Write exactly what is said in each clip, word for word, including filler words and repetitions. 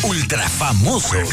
Ultra famosos.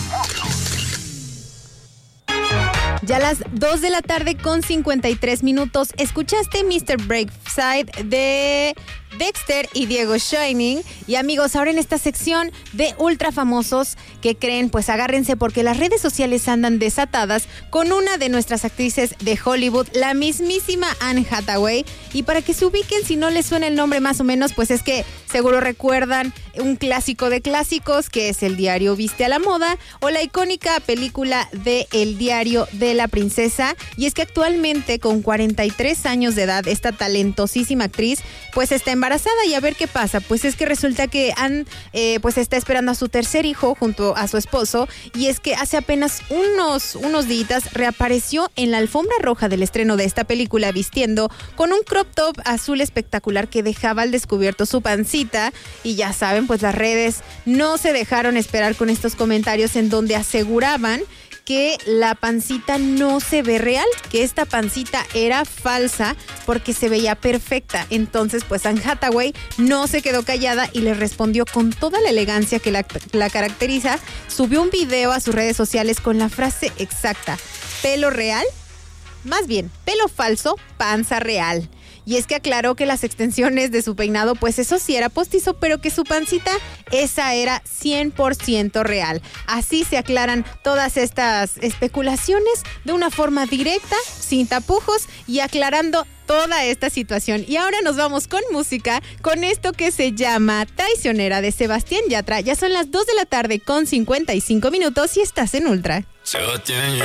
Ya a las dos de la tarde con cincuenta y tres minutos, escuchaste mister Brightside de Dexter y Diego Shining. Y amigos, ahora en esta sección de ultra famosos, ¿qué creen? Pues agárrense porque las redes sociales andan desatadas con una de nuestras actrices de Hollywood, la mismísima Anne Hathaway. Y para que se ubiquen, si no les suena el nombre más o menos, pues es que seguro recuerdan un clásico de clásicos que es El diario viste a la moda o la icónica película de El diario de la princesa. Y es que actualmente con cuarenta y tres años de edad, esta talentosísima actriz pues está embarazada. Y a ver qué pasa, pues es que resulta que Anne eh, pues está esperando a su tercer hijo junto a su esposo. Y es que hace apenas unos, unos días reapareció en la alfombra roja del estreno de esta película vistiendo con un crop top azul espectacular que dejaba al descubierto su pancita. Y ya saben, pues las redes no se dejaron esperar con estos comentarios en donde aseguraban que la pancita no se ve real, que esta pancita era falsa porque se veía perfecta. Entonces, pues Anne Hathaway no se quedó callada y le respondió con toda la elegancia que la, la caracteriza. Subió un video a sus redes sociales con la frase exacta: pelo real, más bien, pelo falso, panza real. Y es que aclaró que las extensiones de su peinado, pues eso sí era postizo, pero que su pancita, esa era cien por ciento real. Así se aclaran todas estas especulaciones de una forma directa, sin tapujos y aclarando toda esta situación. Y ahora nos vamos con música, con esto que se llama Traicionera de Sebastián Yatra. Ya son las dos de la tarde con cincuenta y cinco minutos y estás en Ultra. Sebastián